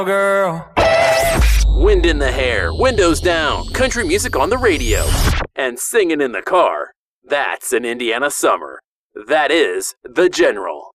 girl. Wind in the hair, windows down, country music on the radio, and singing in the car. That's an Indiana summer. That is The General.